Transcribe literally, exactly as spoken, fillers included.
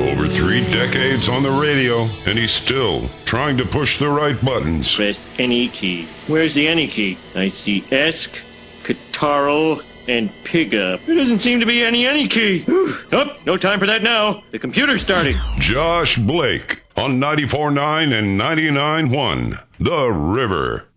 Over three decades on the radio, and he's still trying to push the right buttons. Press any key. Where's the any key? I see Esk, Kataro, and Pigga. There doesn't seem to be any any key. Whew. Oh, no time for that now. The computer's starting. Josh Blake on ninety-four point nine and ninety-nine point one The River.